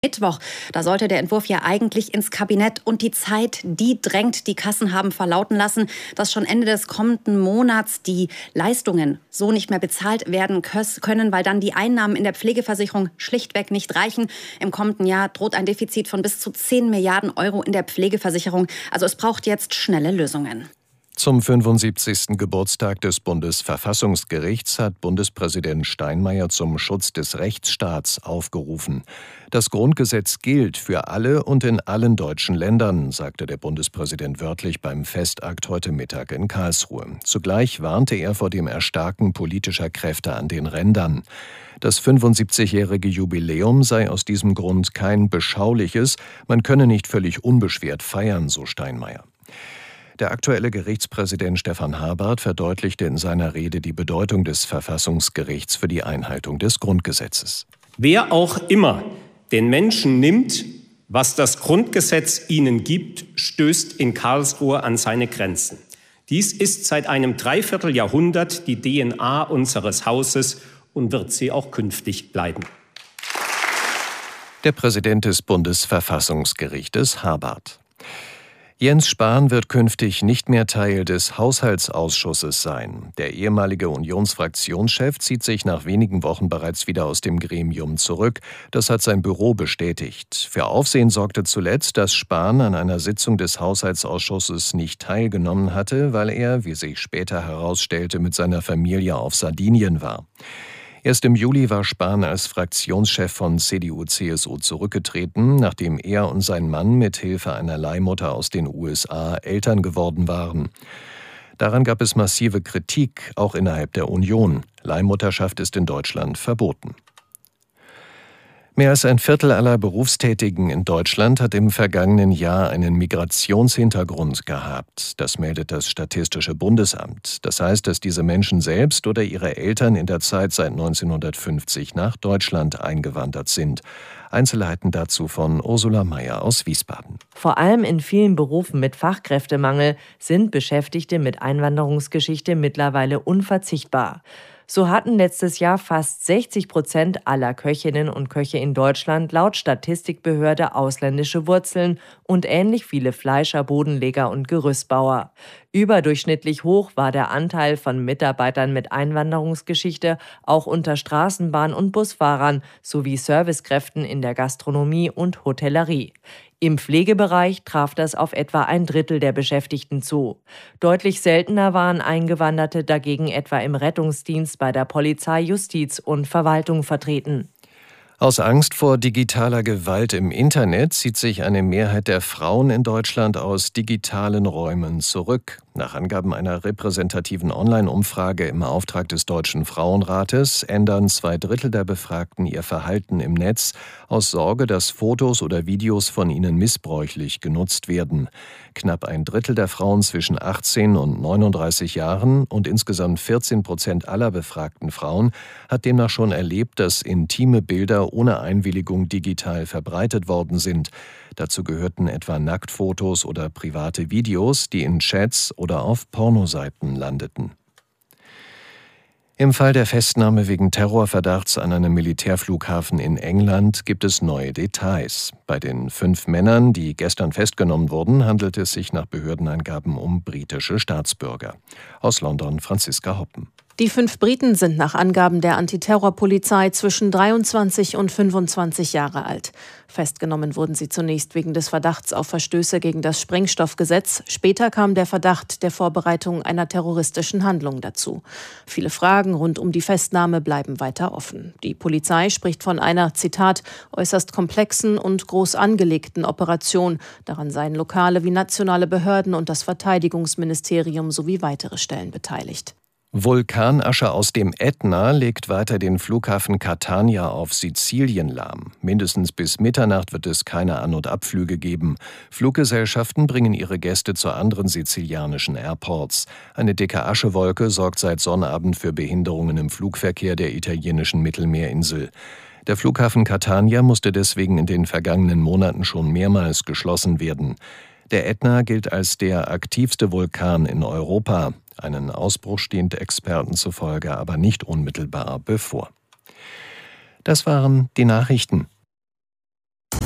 Mittwoch, da sollte der Entwurf ja eigentlich ins Kabinett und die Zeit, die drängt. Die Kassen haben verlauten lassen, dass schon Ende des kommenden Monats die Leistungen so nicht mehr bezahlt werden können, weil dann die Einnahmen in der Pflegeversicherung schlichtweg nicht reichen. Im kommenden Jahr droht ein Defizit von bis zu 10 Milliarden Euro in der Pflegeversicherung. Also es braucht jetzt schnelle Lösungen. Zum 75. Geburtstag des Bundesverfassungsgerichts hat Bundespräsident Steinmeier zum Schutz des Rechtsstaats aufgerufen. Das Grundgesetz gilt für alle und in allen deutschen Ländern, sagte der Bundespräsident wörtlich beim Festakt heute Mittag in Karlsruhe. Zugleich warnte er vor dem Erstarken politischer Kräfte an den Rändern. Das 75-jährige Jubiläum sei aus diesem Grund kein beschauliches, man könne nicht völlig unbeschwert feiern, so Steinmeier. Der aktuelle Gerichtspräsident Stefan Habart verdeutlichte in seiner Rede die Bedeutung des Verfassungsgerichts für die Einhaltung des Grundgesetzes. Wer auch immer den Menschen nimmt, was das Grundgesetz ihnen gibt, stößt in Karlsruhe an seine Grenzen. Dies ist seit einem Dreivierteljahrhundert die DNA unseres Hauses und wird sie auch künftig bleiben. Der Präsident des Bundesverfassungsgerichtes Habart. Jens Spahn wird künftig nicht mehr Teil des Haushaltsausschusses sein. Der ehemalige Unionsfraktionschef zieht sich nach wenigen Wochen bereits wieder aus dem Gremium zurück. Das hat sein Büro bestätigt. Für Aufsehen sorgte zuletzt, dass Spahn an einer Sitzung des Haushaltsausschusses nicht teilgenommen hatte, weil er, wie sich später herausstellte, mit seiner Familie auf Sardinien war. Erst im Juli war Spahn als Fraktionschef von CDU/CSU zurückgetreten, nachdem er und sein Mann mit Hilfe einer Leihmutter aus den USA Eltern geworden waren. Daran gab es massive Kritik, auch innerhalb der Union. Leihmutterschaft ist in Deutschland verboten. Mehr als ein Viertel aller Berufstätigen in Deutschland hat im vergangenen Jahr einen Migrationshintergrund gehabt. Das meldet das Statistische Bundesamt. Das heißt, dass diese Menschen selbst oder ihre Eltern in der Zeit seit 1950 nach Deutschland eingewandert sind. Einzelheiten dazu von Ursula Mayer aus Wiesbaden. Vor allem in vielen Berufen mit Fachkräftemangel sind Beschäftigte mit Einwanderungsgeschichte mittlerweile unverzichtbar. So hatten letztes Jahr fast 60% aller Köchinnen und Köche in Deutschland laut Statistikbehörde ausländische Wurzeln und ähnlich viele Fleischer, Bodenleger und Gerüstbauer. Überdurchschnittlich hoch war der Anteil von Mitarbeitern mit Einwanderungsgeschichte auch unter Straßenbahn- und Busfahrern sowie Servicekräften in der Gastronomie und Hotellerie. Im Pflegebereich traf das auf etwa ein Drittel der Beschäftigten zu. Deutlich seltener waren Eingewanderte dagegen etwa im Rettungsdienst, bei der Polizei, Justiz und Verwaltung vertreten. Aus Angst vor digitaler Gewalt im Internet zieht sich eine Mehrheit der Frauen in Deutschland aus digitalen Räumen zurück. Nach Angaben einer repräsentativen Online-Umfrage im Auftrag des Deutschen Frauenrates ändern 2/3 der Befragten ihr Verhalten im Netz aus Sorge, dass Fotos oder Videos von ihnen missbräuchlich genutzt werden. Knapp 1/3 der Frauen zwischen 18 und 39 Jahren und insgesamt 14% aller befragten Frauen hat demnach schon erlebt, dass intime Bilder ohne Einwilligung digital verbreitet worden sind. Dazu gehörten etwa Nacktfotos oder private Videos, die in Chats oder auf Pornoseiten landeten. Im Fall der Festnahme wegen Terrorverdachts an einem Militärflughafen in England gibt es neue Details. Bei den 5 Männern, die gestern festgenommen wurden, handelt es sich nach Behördenangaben um britische Staatsbürger. Aus London Franziska Hoppen. Die 5 Briten sind nach Angaben der Antiterrorpolizei zwischen 23 und 25 Jahre alt. Festgenommen wurden sie zunächst wegen des Verdachts auf Verstöße gegen das Sprengstoffgesetz. Später kam der Verdacht der Vorbereitung einer terroristischen Handlung dazu. Viele Fragen rund um die Festnahme bleiben weiter offen. Die Polizei spricht von einer, Zitat, äußerst komplexen und groß angelegten Operation. Daran seien lokale wie nationale Behörden und das Verteidigungsministerium sowie weitere Stellen beteiligt. Vulkanasche aus dem Ätna legt weiter den Flughafen Catania auf Sizilien lahm. Mindestens bis Mitternacht wird es keine An- und Abflüge geben. Fluggesellschaften bringen ihre Gäste zu anderen sizilianischen Airports. Eine dicke Aschewolke sorgt seit Sonnabend für Behinderungen im Flugverkehr der italienischen Mittelmeerinsel. Der Flughafen Catania musste deswegen in den vergangenen Monaten schon mehrmals geschlossen werden. Der Ätna gilt als der aktivste Vulkan in Europa. Einen Ausbruch steht Experten zufolge aber nicht unmittelbar bevor. Das waren die Nachrichten.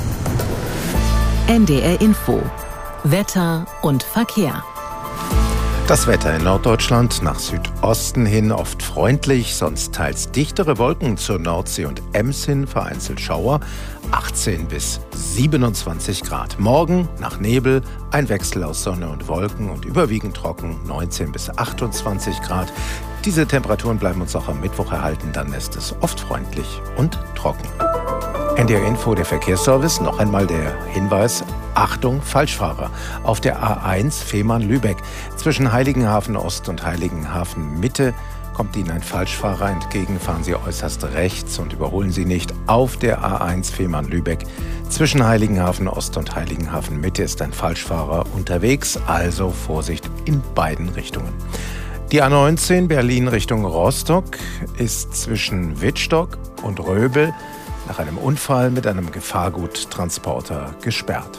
NDR Info. Wetter und Verkehr. Das Wetter in Norddeutschland nach Südosten hin oft freundlich, sonst teils dichtere Wolken zur Nordsee und Ems hin, vereinzelt Schauer, 18 bis 27 Grad. Morgen nach Nebel ein Wechsel aus Sonne und Wolken und überwiegend trocken, 19 bis 28 Grad. Diese Temperaturen bleiben uns auch am Mittwoch erhalten, dann ist es oft freundlich und trocken. NDR Info, der Verkehrsservice. Noch einmal der Hinweis: Achtung, Falschfahrer. Auf der A1 Fehmarn-Lübeck zwischen Heiligenhafen Ost und Heiligenhafen Mitte kommt Ihnen ein Falschfahrer entgegen. Fahren Sie äußerst rechts und überholen Sie nicht. Auf der A1 Fehmarn-Lübeck zwischen Heiligenhafen Ost und Heiligenhafen Mitte ist ein Falschfahrer unterwegs. Also Vorsicht in beiden Richtungen. Die A19 Berlin Richtung Rostock ist zwischen Wittstock und Röbel nach einem Unfall mit einem Gefahrguttransporter gesperrt.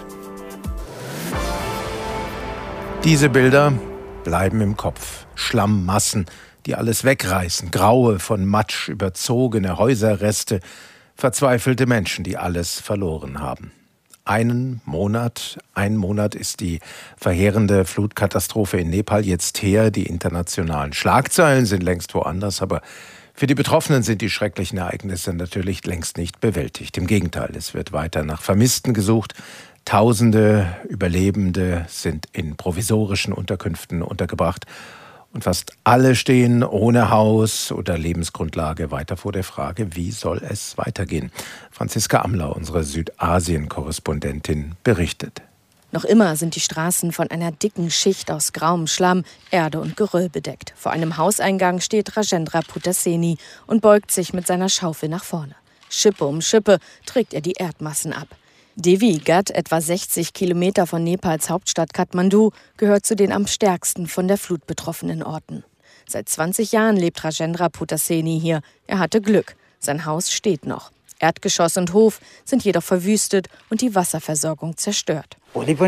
Diese Bilder bleiben im Kopf. Schlammmassen, die alles wegreißen. Graue, von Matsch überzogene Häuserreste. Verzweifelte Menschen, die alles verloren haben. Ein Monat ist die verheerende Flutkatastrophe in Nepal jetzt her. Die internationalen Schlagzeilen sind längst woanders, aber für die Betroffenen sind die schrecklichen Ereignisse natürlich längst nicht bewältigt. Im Gegenteil, es wird weiter nach Vermissten gesucht. Tausende Überlebende sind in provisorischen Unterkünften untergebracht. Und fast alle stehen ohne Haus oder Lebensgrundlage weiter vor der Frage, wie soll es weitergehen? Franziska Amler, unsere Südasien-Korrespondentin, berichtet. Noch immer sind die Straßen von einer dicken Schicht aus grauem Schlamm, Erde und Geröll bedeckt. Vor einem Hauseingang steht Rajendra Putaseni und beugt sich mit seiner Schaufel nach vorne. Schippe um Schippe trägt er die Erdmassen ab. Devi Ghat, etwa 60 Kilometer von Nepals Hauptstadt Kathmandu, gehört zu den am stärksten von der Flut betroffenen Orten. Seit 20 Jahren lebt Rajendra Putaseni hier. Er hatte Glück. Sein Haus steht noch. Erdgeschoss und Hof sind jedoch verwüstet und die Wasserversorgung zerstört.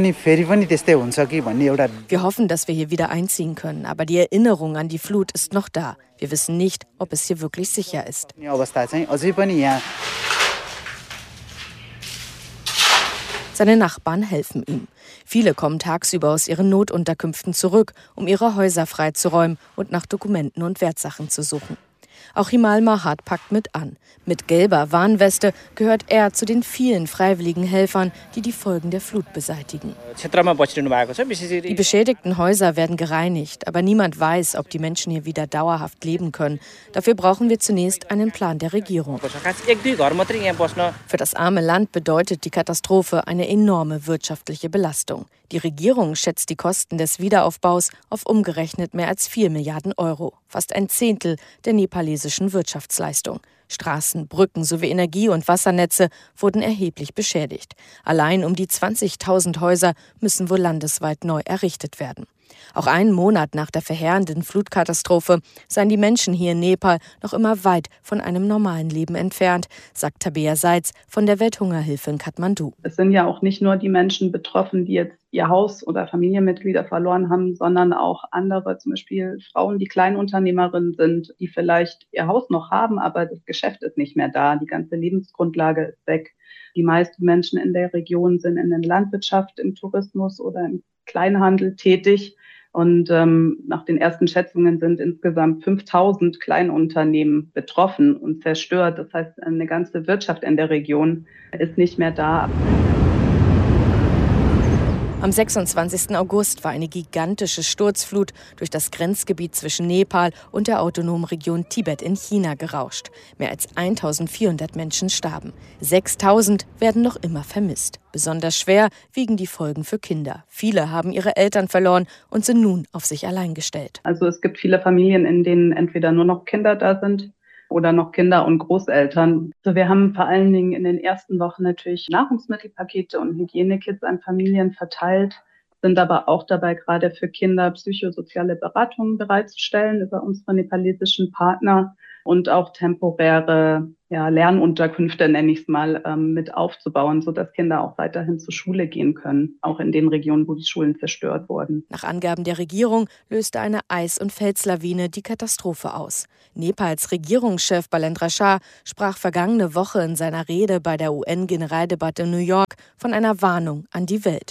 Wir hoffen, dass wir hier wieder einziehen können, aber die Erinnerung an die Flut ist noch da. Wir wissen nicht, ob es hier wirklich sicher ist. Seine Nachbarn helfen ihm. Viele kommen tagsüber aus ihren Notunterkünften zurück, um ihre Häuser freizuräumen und nach Dokumenten und Wertsachen zu suchen. Auch Himal Mahat packt mit an. Mit gelber Warnweste gehört er zu den vielen freiwilligen Helfern, die die Folgen der Flut beseitigen. Die beschädigten Häuser werden gereinigt, aber niemand weiß, ob die Menschen hier wieder dauerhaft leben können. Dafür brauchen wir zunächst einen Plan der Regierung. Für das arme Land bedeutet die Katastrophe eine enorme wirtschaftliche Belastung. Die Regierung schätzt die Kosten des Wiederaufbaus auf umgerechnet mehr als 4 Milliarden Euro, fast ein Zehntel der nepalesischen Wirtschaftsleistung. Straßen, Brücken sowie Energie- und Wassernetze wurden erheblich beschädigt. Allein um die 20.000 Häuser müssen wohl landesweit neu errichtet werden. Auch einen Monat nach der verheerenden Flutkatastrophe seien die Menschen hier in Nepal noch immer weit von einem normalen Leben entfernt, sagt Tabea Seitz von der Welthungerhilfe in Kathmandu. Es sind ja auch nicht nur die Menschen betroffen, die jetzt ihr Haus oder Familienmitglieder verloren haben, sondern auch andere, zum Beispiel Frauen, die Kleinunternehmerinnen sind, die vielleicht ihr Haus noch haben, aber das Geschäft ist nicht mehr da, die ganze Lebensgrundlage ist weg. Die meisten Menschen in der Region sind in der Landwirtschaft, im Tourismus oder im Kleinhandel tätig. Und nach den ersten Schätzungen sind insgesamt 5.000 Kleinunternehmen betroffen und zerstört. Das heißt, eine ganze Wirtschaft in der Region ist nicht mehr da. Am 26. August war eine gigantische Sturzflut durch das Grenzgebiet zwischen Nepal und der autonomen Region Tibet in China gerauscht. Mehr als 1.400 Menschen starben. 6.000 werden noch immer vermisst. Besonders schwer wiegen die Folgen für Kinder. Viele haben ihre Eltern verloren und sind nun auf sich allein gestellt. Also es gibt viele Familien, in denen entweder nur noch Kinder da sind oder noch Kinder und Großeltern. Also wir haben vor allen Dingen in den ersten Wochen natürlich Nahrungsmittelpakete und Hygienekits an Familien verteilt, sind aber auch dabei, gerade für Kinder psychosoziale Beratungen bereitzustellen über unsere nepalesischen Partner. und auch temporäre Lernunterkünfte, nenne ich es mal, mit aufzubauen, sodass Kinder auch weiterhin zur Schule gehen können, auch in den Regionen, wo die Schulen zerstört wurden. Nach Angaben der Regierung löste eine Eis- und Felslawine die Katastrophe aus. Nepals Regierungschef Balendra Shah sprach vergangene Woche in seiner Rede bei der UN-Generaldebatte in New York von einer Warnung an die Welt.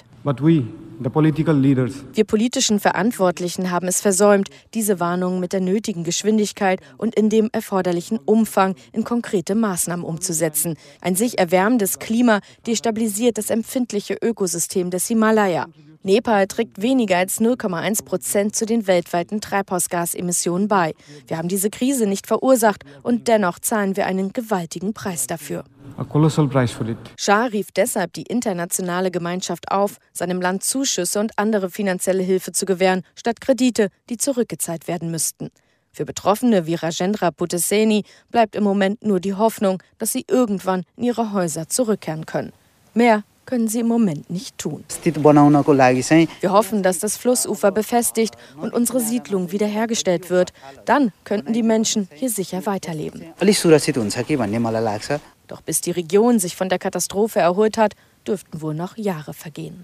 Wir politischen Verantwortlichen haben es versäumt, diese Warnungen mit der nötigen Geschwindigkeit und in dem erforderlichen Umfang in konkrete Maßnahmen umzusetzen. Ein sich erwärmendes Klima destabilisiert das empfindliche Ökosystem des Himalaya. Nepal trägt weniger als 0,1% zu den weltweiten Treibhausgasemissionen bei. Wir haben diese Krise nicht verursacht und dennoch zahlen wir einen gewaltigen Preis dafür. Shah rief deshalb die internationale Gemeinschaft auf, seinem Land Zuschüsse und andere finanzielle Hilfe zu gewähren, statt Kredite, die zurückgezahlt werden müssten. Für Betroffene wie Rajendra Putteseni bleibt im Moment nur die Hoffnung, dass sie irgendwann in ihre Häuser zurückkehren können. Mehr können sie im Moment nicht tun. Wir hoffen, dass das Flussufer befestigt und unsere Siedlung wiederhergestellt wird. Dann könnten die Menschen hier sicher weiterleben. Doch bis die Region sich von der Katastrophe erholt hat, dürften wohl noch Jahre vergehen.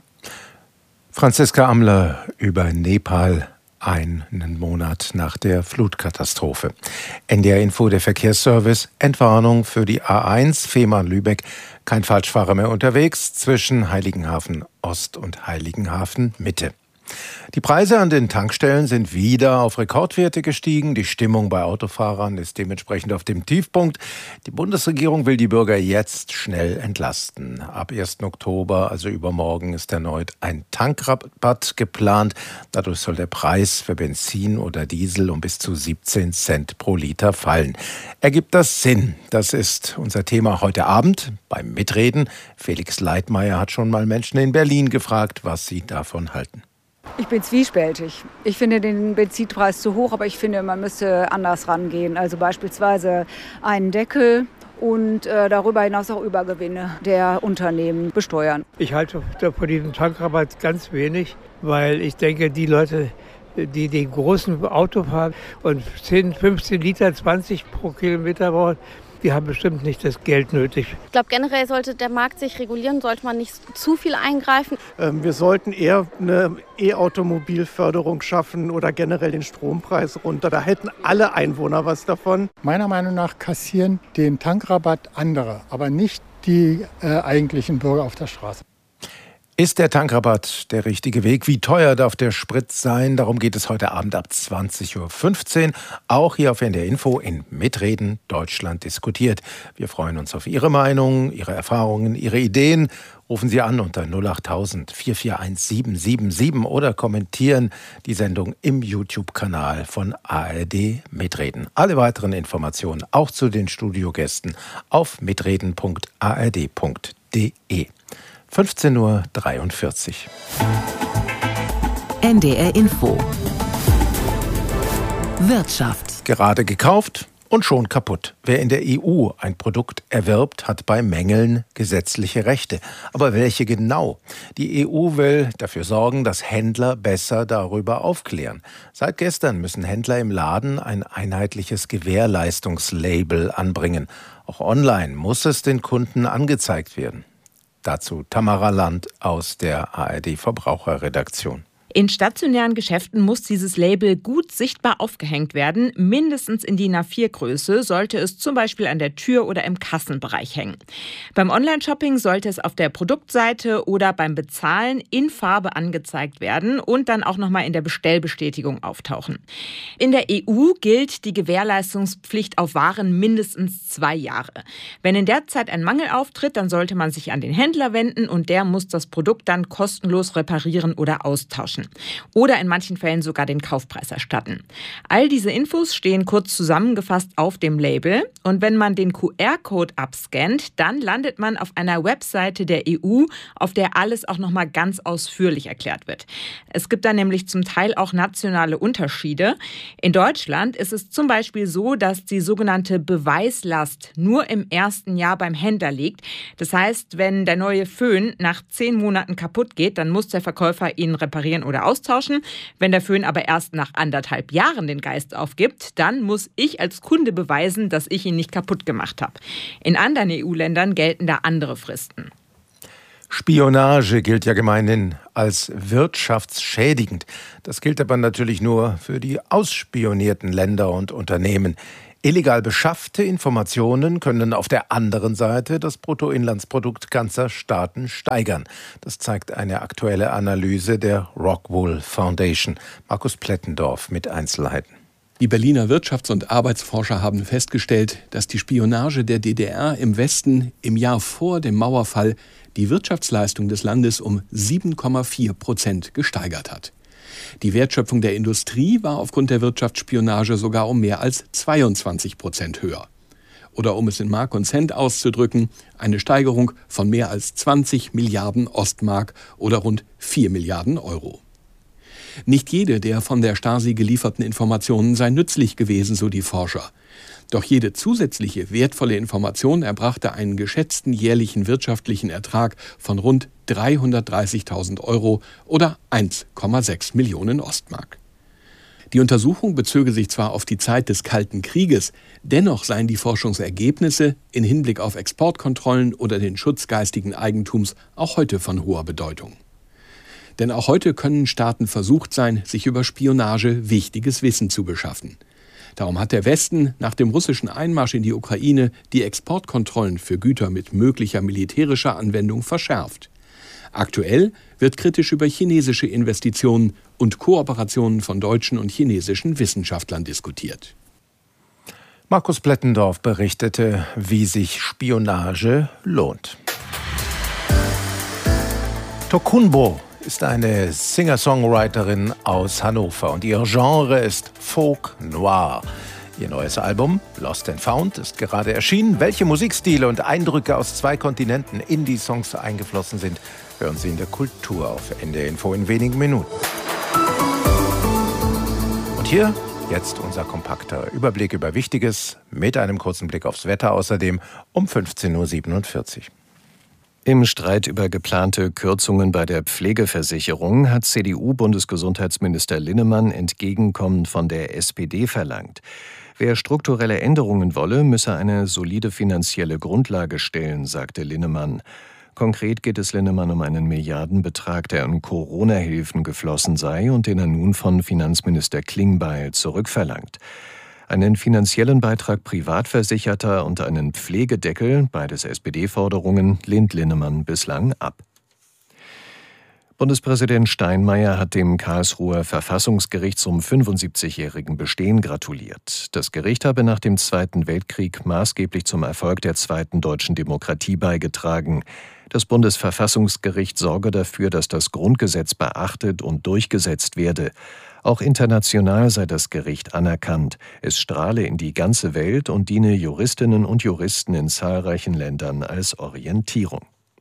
Franziska Amler über Nepal, einen Monat nach der Flutkatastrophe. NDR Info, der Verkehrsservice, Entwarnung für die A1 Fehmarn-Lübeck. Kein Falschfahrer mehr unterwegs zwischen Heiligenhafen Ost und Heiligenhafen Mitte. Die Preise an den Tankstellen sind wieder auf Rekordwerte gestiegen. Die Stimmung bei Autofahrern ist dementsprechend auf dem Tiefpunkt. Die Bundesregierung will die Bürger jetzt schnell entlasten. Ab 1. Oktober, also übermorgen, ist erneut ein Tankrabatt geplant. Dadurch soll der Preis für Benzin oder Diesel um bis zu 17 Cent pro Liter fallen. Ergibt das Sinn? Das ist unser Thema heute Abend beim Mitreden. Felix Leitmayr hat schon mal Menschen in Berlin gefragt, was sie davon halten. Ich bin zwiespältig. Ich finde den Benzinpreis zu hoch, aber ich finde, man müsste anders rangehen. Also beispielsweise einen Deckel und darüber hinaus auch Übergewinne der Unternehmen besteuern. Ich halte von diesem Tankrabatt ganz wenig, weil ich denke, die Leute, die den großen Auto fahren und 10, 15 Liter, 20 pro Kilometer brauchen, die haben bestimmt nicht das Geld nötig. Ich glaube, generell sollte der Markt sich regulieren, sollte man nicht zu viel eingreifen. Wir sollten eher eine E-Automobilförderung schaffen oder generell den Strompreis runter. Da hätten alle Einwohner was davon. Meiner Meinung nach kassieren den Tankrabatt andere, aber nicht die eigentlichen Bürger auf der Straße. Ist der Tankrabatt der richtige Weg? Wie teuer darf der Sprit sein? Darum geht es heute Abend ab 20.15 Uhr. Auch hier auf NDR Info in Mitreden Deutschland diskutiert. Wir freuen uns auf Ihre Meinung, Ihre Erfahrungen, Ihre Ideen. Rufen Sie an unter 08000 441 777 oder kommentieren die Sendung im YouTube-Kanal von ARD Mitreden. Alle weiteren Informationen, auch zu den Studiogästen, auf mitreden.ard.de. 15.43 Uhr. NDR Info. Wirtschaft. Gerade gekauft und schon kaputt. Wer in der EU ein Produkt erwirbt, hat bei Mängeln gesetzliche Rechte. Aber welche genau? Die EU will dafür sorgen, dass Händler besser darüber aufklären. Seit gestern müssen Händler im Laden ein einheitliches Gewährleistungslabel anbringen. Auch online muss es den Kunden angezeigt werden. Dazu Tamara Land aus der ARD Verbraucherredaktion. In stationären Geschäften muss dieses Label gut sichtbar aufgehängt werden. Mindestens in DIN A4-Größe sollte es zum Beispiel an der Tür oder im Kassenbereich hängen. Beim Online-Shopping sollte es auf der Produktseite oder beim Bezahlen in Farbe angezeigt werden und dann auch nochmal in der Bestellbestätigung auftauchen. In der EU gilt die Gewährleistungspflicht auf Waren mindestens 2 Jahre. Wenn in der Zeit ein Mangel auftritt, dann sollte man sich an den Händler wenden und der muss das Produkt dann kostenlos reparieren oder austauschen. Oder in manchen Fällen sogar den Kaufpreis erstatten. All diese Infos stehen kurz zusammengefasst auf dem Label. Und wenn man den QR-Code abscannt, dann landet man auf einer Webseite der EU, auf der alles auch nochmal ganz ausführlich erklärt wird. Es gibt da nämlich zum Teil auch nationale Unterschiede. In Deutschland ist es zum Beispiel so, dass die sogenannte Beweislast nur im ersten Jahr beim Händler liegt. Das heißt, wenn der neue Föhn nach 10 Monaten kaputt geht, dann muss der Verkäufer ihn reparieren oder oder austauschen. Wenn der Föhn aber erst nach 1,5 Jahren den Geist aufgibt, dann muss ich als Kunde beweisen, dass ich ihn nicht kaputt gemacht habe. In anderen EU-Ländern gelten da andere Fristen. Spionage gilt ja gemeinhin als wirtschaftsschädigend. Das gilt aber natürlich nur für die ausspionierten Länder und Unternehmen. Illegal beschaffte Informationen können auf der anderen Seite das Bruttoinlandsprodukt ganzer Staaten steigern. Das zeigt eine aktuelle Analyse der Rockwool Foundation. Markus Plettendorf mit Einzelheiten. Die Berliner Wirtschafts- und Arbeitsforscher haben festgestellt, dass die Spionage der DDR im Westen im Jahr vor dem Mauerfall die Wirtschaftsleistung des Landes um 7,4% gesteigert hat. Die Wertschöpfung der Industrie war aufgrund der Wirtschaftsspionage sogar um mehr als 22% höher. Oder um es in Mark und Cent auszudrücken, eine Steigerung von mehr als 20 Milliarden Ostmark oder rund 4 Milliarden Euro. Nicht jede der von der Stasi gelieferten Informationen sei nützlich gewesen, so die Forscher. Doch jede zusätzliche wertvolle Information erbrachte einen geschätzten jährlichen wirtschaftlichen Ertrag von rund 330.000 Euro oder 1,6 Millionen Ostmark. Die Untersuchung bezöge sich zwar auf die Zeit des Kalten Krieges, dennoch seien die Forschungsergebnisse in Hinblick auf Exportkontrollen oder den Schutz geistigen Eigentums auch heute von hoher Bedeutung. Denn auch heute können Staaten versucht sein, sich über Spionage wichtiges Wissen zu beschaffen. Darum hat der Westen nach dem russischen Einmarsch in die Ukraine die Exportkontrollen für Güter mit möglicher militärischer Anwendung verschärft. Aktuell wird kritisch über chinesische Investitionen und Kooperationen von deutschen und chinesischen Wissenschaftlern diskutiert. Markus Plettendorf berichtete, wie sich Spionage lohnt. Tokunboh ist eine Singer-Songwriterin aus Hannover und ihr Genre ist Folk Noir. Ihr neues Album Lost and Found ist gerade erschienen. Welche Musikstile und Eindrücke aus 2 Kontinenten in die Songs eingeflossen sind, hören Sie in der Kultur auf NDR Info in wenigen Minuten. Und hier jetzt unser kompakter Überblick über Wichtiges mit einem kurzen Blick aufs Wetter, außerdem um 15.47 Uhr. Im Streit über geplante Kürzungen bei der Pflegeversicherung hat CDU-Bundesgesundheitsminister Linnemann Entgegenkommen von der SPD verlangt. Wer strukturelle Änderungen wolle, müsse eine solide finanzielle Grundlage stellen, sagte Linnemann. Konkret geht es Linnemann um einen Milliardenbetrag, der an Corona-Hilfen geflossen sei und den er nun von Finanzminister Klingbeil zurückverlangt. Einen finanziellen Beitrag Privatversicherter und einen Pflegedeckel, beides SPD-Forderungen, lehnt Linnemann bislang ab. Bundespräsident Steinmeier hat dem Karlsruher Verfassungsgericht zum 75-jährigen Bestehen gratuliert. Das Gericht habe nach dem Zweiten Weltkrieg maßgeblich zum Erfolg der zweiten deutschen Demokratie beigetragen. Das Bundesverfassungsgericht sorge dafür, dass das Grundgesetz beachtet und durchgesetzt werde. Auch international sei das Gericht anerkannt. Es strahle in die ganze Welt und diene Juristinnen und Juristen in zahlreichen Ländern als Orientierung.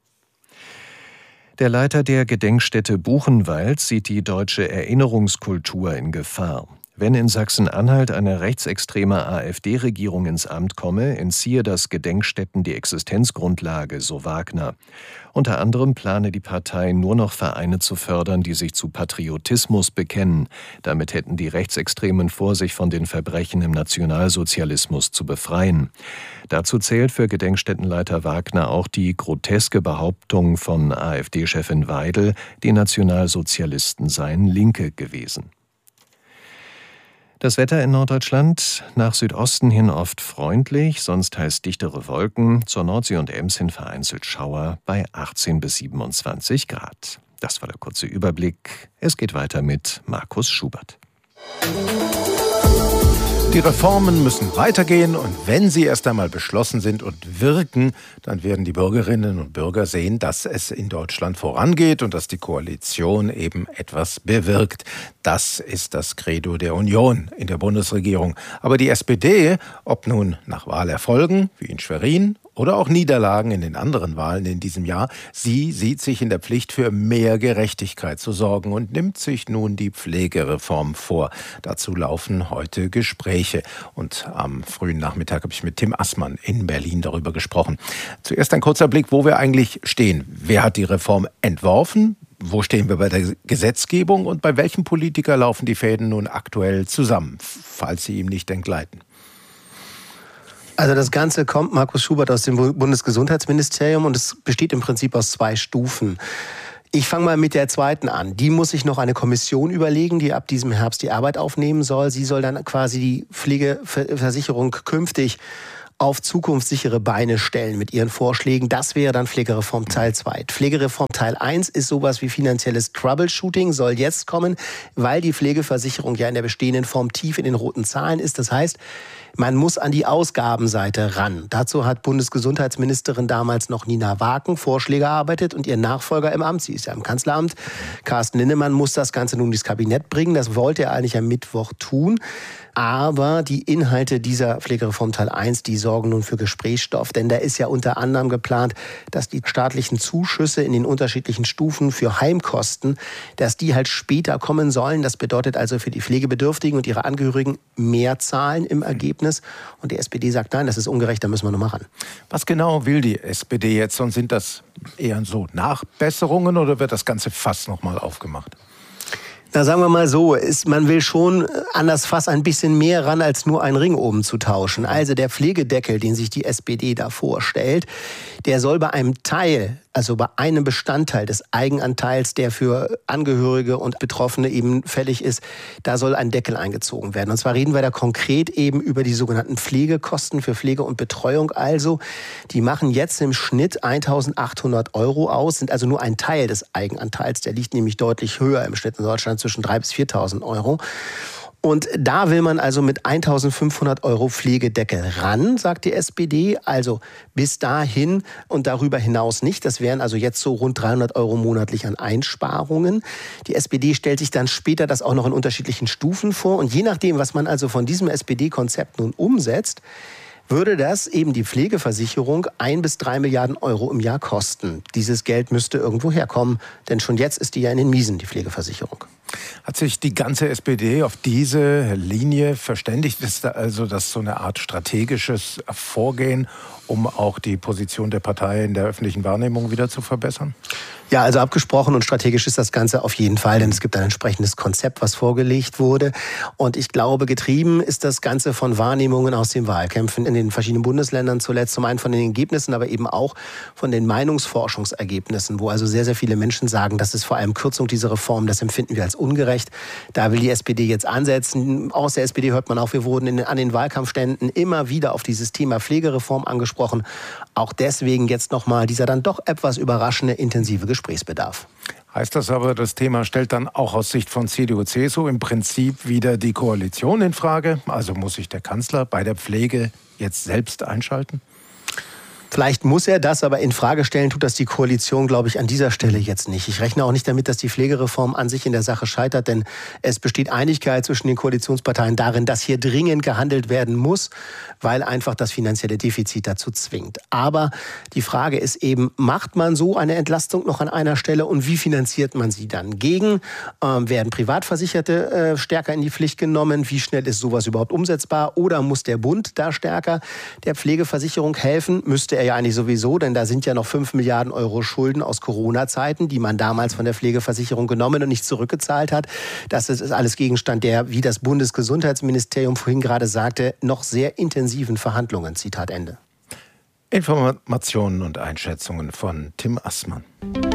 Der Leiter der Gedenkstätte Buchenwald sieht die deutsche Erinnerungskultur in Gefahr. Wenn in Sachsen-Anhalt eine rechtsextreme AfD-Regierung ins Amt komme, entziehe das Gedenkstätten die Existenzgrundlage, so Wagner. Unter anderem plane die Partei nur noch Vereine zu fördern, die sich zu Patriotismus bekennen. Damit hätten die Rechtsextremen vor, sich von den Verbrechen im Nationalsozialismus zu befreien. Dazu zählt für Gedenkstättenleiter Wagner auch die groteske Behauptung von AfD-Chefin Weidel, die Nationalsozialisten seien Linke gewesen. Das Wetter in Norddeutschland nach Südosten hin oft freundlich, sonst teils dichtere Wolken, zur Nordsee und Ems hin vereinzelt Schauer bei 18 bis 27 Grad. Das war der kurze Überblick. Es geht weiter mit Markus Schubert. Die Reformen müssen weitergehen und wenn sie erst einmal beschlossen sind und wirken, dann werden die Bürgerinnen und Bürger sehen, dass es in Deutschland vorangeht und dass die Koalition eben etwas bewirkt. Das ist das Credo der Union in der Bundesregierung. Aber die SPD, ob nun nach Wahlerfolgen wie in Schwerin oder auch Niederlagen in den anderen Wahlen in diesem Jahr, sie sieht sich in der Pflicht, für mehr Gerechtigkeit zu sorgen und nimmt sich nun die Pflegereform vor. Dazu laufen heute Gespräche. Und am frühen Nachmittag habe ich mit Tim Assmann in Berlin darüber gesprochen. Zuerst ein kurzer Blick, wo wir eigentlich stehen. Wer hat die Reform entworfen? Wo stehen wir bei der Gesetzgebung und bei welchem Politiker laufen die Fäden nun aktuell zusammen, falls sie ihm nicht entgleiten? Also das Ganze kommt, Markus Schubert, aus dem Bundesgesundheitsministerium und es besteht im Prinzip aus 2 Stufen. Ich fange mal mit der zweiten an. Die muss sich noch eine Kommission überlegen, die ab diesem Herbst die Arbeit aufnehmen soll. Sie soll dann quasi die Pflegeversicherung künftig auf zukunftssichere Beine stellen mit ihren Vorschlägen. Das wäre dann Pflegereform Teil 2. Pflegereform Teil 1 ist sowas wie finanzielles Troubleshooting, soll jetzt kommen, weil die Pflegeversicherung ja in der bestehenden Form tief in den roten Zahlen ist. Das heißt, man muss an die Ausgabenseite ran. Dazu hat Bundesgesundheitsministerin damals noch Nina Waken Vorschläge erarbeitet und ihr Nachfolger im Amt, sie ist ja im Kanzleramt, Carsten Linnemann, muss das Ganze nun ins Kabinett bringen. Das wollte er eigentlich am Mittwoch tun. Aber die Inhalte dieser Pflegereform Teil 1, die sorgen nun für Gesprächsstoff. Denn da ist ja unter anderem geplant, dass die staatlichen Zuschüsse in den unterschiedlichen Stufen für Heimkosten, dass die halt später kommen sollen. Das bedeutet also für die Pflegebedürftigen und ihre Angehörigen mehr Zahlen im Ergebnis. Und die SPD sagt, nein, das ist ungerecht, da müssen wir nochmal ran. Was genau will die SPD jetzt? Und sind das eher so Nachbesserungen oder wird das Ganze Fass nochmal aufgemacht? Na, sagen wir mal so, man will schon an das Fass ein bisschen mehr ran, als nur einen Ring oben zu tauschen. Also der Pflegedeckel, den sich die SPD da vorstellt, der soll bei einem Teil, also bei einem Bestandteil des Eigenanteils, der für Angehörige und Betroffene eben fällig ist, da soll ein Deckel eingezogen werden. Und zwar reden wir da konkret eben über die sogenannten Pflegekosten für Pflege und Betreuung. Also, die machen jetzt im Schnitt 1.800 € aus, sind also nur ein Teil des Eigenanteils. Der liegt nämlich deutlich höher im Schnitt in Deutschland, zwischen 3.000 bis 4.000 €. Und da will man also mit 1.500 € Pflegedeckel ran, sagt die SPD. Also bis dahin und darüber hinaus nicht. Das wären also jetzt so rund 300 € monatlich an Einsparungen. Die SPD stellt sich dann später das auch noch in unterschiedlichen Stufen vor. Und je nachdem, was man also von diesem SPD-Konzept nun umsetzt, würde das eben die Pflegeversicherung 1 bis 3 Milliarden € im Jahr kosten. Dieses Geld müsste irgendwo herkommen, denn schon jetzt ist die ja in den Miesen, die Pflegeversicherung. Hat sich die ganze SPD auf diese Linie verständigt? Ist da also das so eine Art strategisches Vorgehen, um auch die Position der Partei in der öffentlichen Wahrnehmung wieder zu verbessern? Ja, also abgesprochen und strategisch ist das Ganze auf jeden Fall, denn es gibt ein entsprechendes Konzept, was vorgelegt wurde. Und ich glaube, getrieben ist das Ganze von Wahrnehmungen aus den Wahlkämpfen in den verschiedenen Bundesländern zuletzt. Zum einen von den Ergebnissen, aber eben auch von den Meinungsforschungsergebnissen, wo also sehr, sehr viele Menschen sagen, das ist vor allem Kürzung dieser Reform, das empfinden wir als ungerecht. Da will die SPD jetzt ansetzen. Aus der SPD hört man auch, wir wurden an den Wahlkampfständen immer wieder auf dieses Thema Pflegereform angesprochen. Auch deswegen jetzt nochmal dieser dann doch etwas überraschende, intensive Gesprächsbedarf. Heißt das aber, das Thema stellt dann auch aus Sicht von CDU/CSU im Prinzip wieder die Koalition in Frage? Also muss sich der Kanzler bei der Pflege jetzt selbst einschalten? Vielleicht muss er das, aber in Frage stellen tut das die Koalition, glaube ich, an dieser Stelle jetzt nicht. Ich rechne auch nicht damit, dass die Pflegereform an sich in der Sache scheitert, denn es besteht Einigkeit zwischen den Koalitionsparteien darin, dass hier dringend gehandelt werden muss, weil einfach das finanzielle Defizit dazu zwingt. Aber die Frage ist eben, macht man so eine Entlastung noch an einer Stelle und wie finanziert man sie dann? Werden Privatversicherte stärker in die Pflicht genommen? Wie schnell ist sowas überhaupt umsetzbar? Oder muss der Bund da stärker der Pflegeversicherung helfen? Müsste er ja eigentlich sowieso, denn da sind ja noch 5 Milliarden € Schulden aus Corona-Zeiten, die man damals von der Pflegeversicherung genommen und nicht zurückgezahlt hat. Das ist alles Gegenstand der, wie das Bundesgesundheitsministerium vorhin gerade sagte, noch sehr intensiven Verhandlungen. Zitat Ende. Informationen und Einschätzungen von Tim Assmann.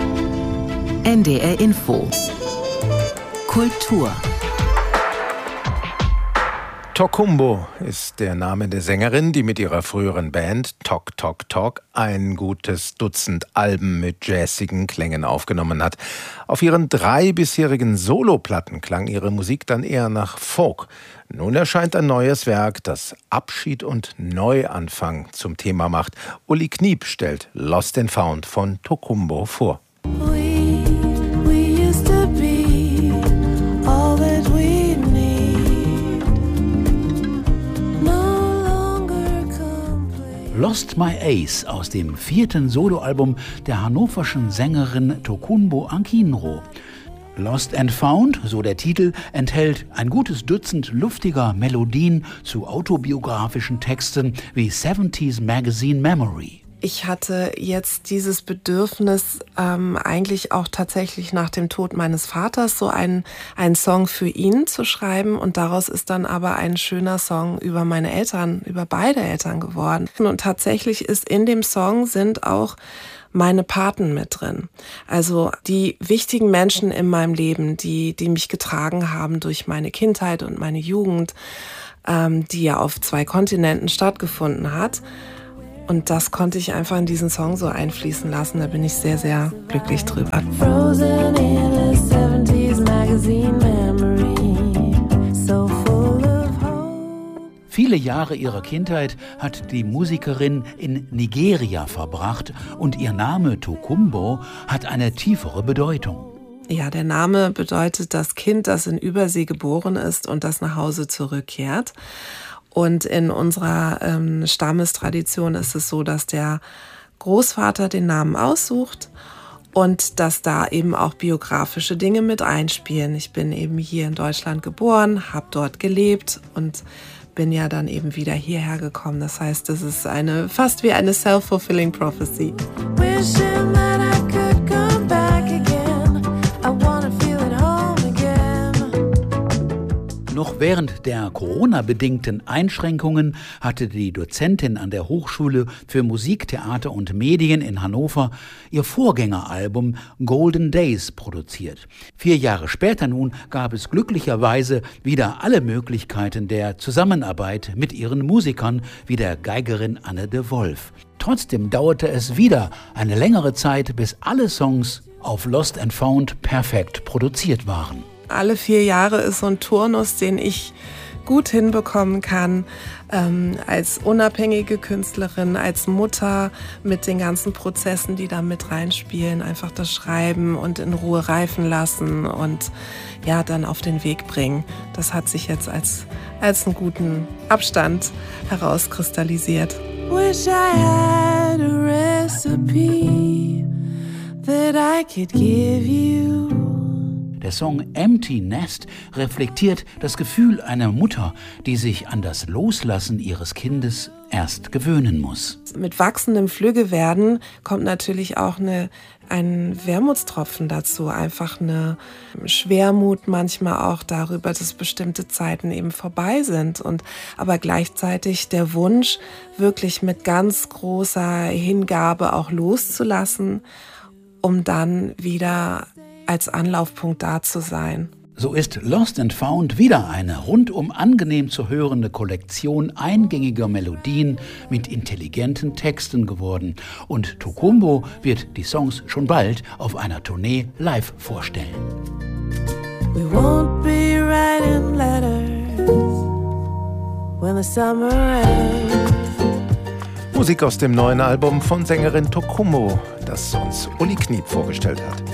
NDR Info. Kultur. Tokumbo ist der Name der Sängerin, die mit ihrer früheren Band Tok Tok Tok ein gutes Dutzend Alben mit jazzigen Klängen aufgenommen hat. Auf ihren 3 bisherigen Soloplatten klang ihre Musik dann eher nach Folk. Nun erscheint ein neues Werk, das Abschied und Neuanfang zum Thema macht. Uli Kniep stellt Lost and Found von Tokumbo vor. Lost My Ace aus dem 4. Soloalbum der hannoverschen Sängerin Tokumbo Akinro. Lost and Found, so der Titel, enthält ein gutes Dutzend luftiger Melodien zu autobiografischen Texten wie 70s Magazine Memory. Ich hatte jetzt dieses Bedürfnis, eigentlich auch tatsächlich nach dem Tod meines Vaters so einen Song für ihn zu schreiben. Und daraus ist dann aber ein schöner Song über meine Eltern, über beide Eltern geworden. Und tatsächlich ist in dem Song sind auch meine Paten mit drin. Also die wichtigen Menschen in meinem Leben, die mich getragen haben durch meine Kindheit und meine Jugend, die ja auf 2 Kontinenten stattgefunden hat. Und das konnte ich einfach in diesen Song so einfließen lassen. Da bin ich sehr, sehr glücklich drüber. Viele Jahre ihrer Kindheit hat die Musikerin in Nigeria verbracht und ihr Name Tokumbo hat eine tiefere Bedeutung. Ja, der Name bedeutet das Kind, das in Übersee geboren ist und das nach Hause zurückkehrt. Und in unserer Stammestradition ist es so, dass der Großvater den Namen aussucht und dass da eben auch biografische Dinge mit einspielen. Ich bin eben hier in Deutschland geboren, habe dort gelebt und bin ja dann eben wieder hierher gekommen. Das heißt, es ist fast wie eine self-fulfilling prophecy. Noch während der Corona-bedingten Einschränkungen hatte die Dozentin an der Hochschule für Musik, Theater und Medien in Hannover ihr Vorgängeralbum Golden Days produziert. 4 Jahre später nun gab es glücklicherweise wieder alle Möglichkeiten der Zusammenarbeit mit ihren Musikern, wie der Geigerin Anne de Wolf. Trotzdem dauerte es wieder eine längere Zeit, bis alle Songs auf Lost and Found perfekt produziert waren. Alle 4 Jahre ist so ein Turnus, den ich gut hinbekommen kann, als unabhängige Künstlerin, als Mutter mit den ganzen Prozessen, die da mit reinspielen, einfach das Schreiben und in Ruhe reifen lassen und ja, dann auf den Weg bringen. Das hat sich jetzt als einen guten Abstand herauskristallisiert. Wish I had a recipe that I could give you. Der Song Empty Nest reflektiert das Gefühl einer Mutter, die sich an das Loslassen ihres Kindes erst gewöhnen muss. Mit wachsendem Flüggewerden kommt natürlich auch ein Wermutstropfen dazu, einfach eine Schwermut manchmal auch darüber, dass bestimmte Zeiten eben vorbei sind aber gleichzeitig der Wunsch, wirklich mit ganz großer Hingabe auch loszulassen, um dann wieder als Anlaufpunkt da zu sein. So ist Lost and Found wieder eine rundum angenehm zu hörende Kollektion eingängiger Melodien mit intelligenten Texten geworden. Und Tokumbo wird die Songs schon bald auf einer Tournee live vorstellen. We won't be writing letters when the summer ends. Musik aus dem neuen Album von Sängerin Tokumbo, das uns Uli Kniep vorgestellt hat.